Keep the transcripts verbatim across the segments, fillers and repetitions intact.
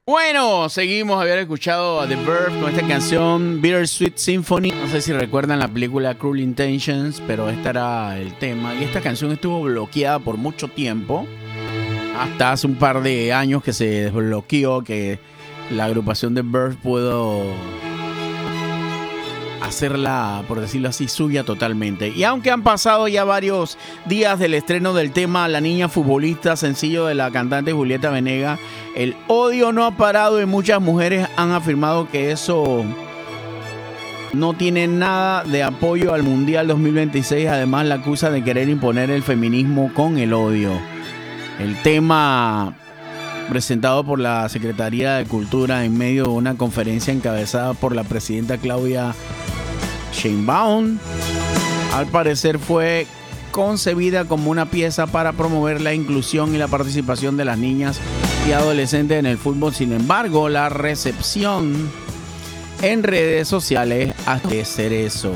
Bueno, seguimos haber escuchado a The Verve con esta canción Bittersweet Symphony. No sé si recuerdan la película Cruel Intentions, pero este era el tema. Y esta canción estuvo bloqueada por mucho tiempo, hasta hace un par de años que se desbloqueó, que la agrupación The Verve pudo hacerla, por decirlo así, suya totalmente. Y aunque han pasado ya varios días del estreno del tema La Niña Futbolista, sencillo de la cantante Julieta Venegas, el odio no ha parado y muchas mujeres han afirmado que eso no tiene nada de apoyo al Mundial dos mil veintiséis. Además, la acusa de querer imponer el feminismo con el odio. El tema, presentado por la Secretaría de Cultura en medio de una conferencia encabezada por la presidenta Claudia Sheinbaum, al parecer fue concebida como una pieza para promover la inclusión y la participación de las niñas y adolescentes en el fútbol. Sin embargo, la recepción en redes sociales hace ser eso.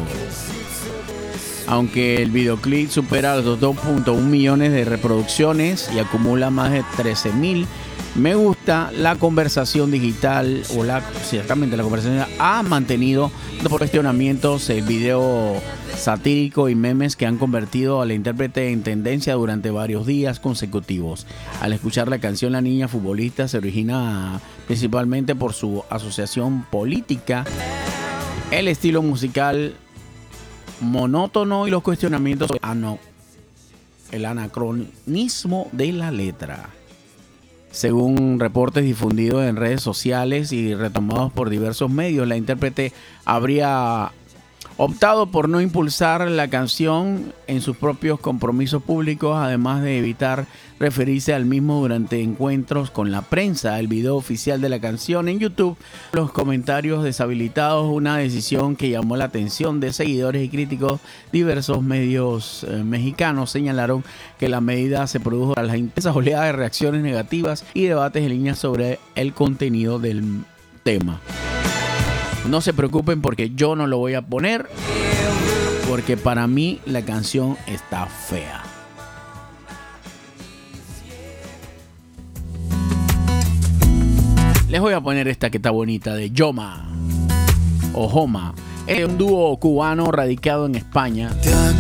Aunque el videoclip supera los dos punto uno millones de reproducciones y acumula más de trece mil me gusta, la conversación digital, o la, ciertamente la conversación ha mantenido por cuestionamientos el video satírico y memes que han convertido a la intérprete en tendencia durante varios días consecutivos. Al escuchar la canción, La Niña Futbolista se origina principalmente por su asociación política, el estilo musical monótono y los cuestionamientos sobre ano, el anacronismo de la letra. Según reportes difundidos en redes sociales y retomados por diversos medios, la intérprete habría optado por no impulsar la canción en sus propios compromisos públicos, además de evitar referirse al mismo durante encuentros con la prensa. El video oficial de la canción en YouTube, los comentarios deshabilitados, una decisión que llamó la atención de seguidores y críticos. Diversos medios eh, mexicanos señalaron que la medida se produjo tras las intensas oleadas de reacciones negativas y debates en línea sobre el contenido del tema. No se preocupen porque yo no lo voy a poner, porque para mí la canción está fea. Les voy a poner esta que está bonita, de Yoma o Joma. Es un dúo cubano radicado en España.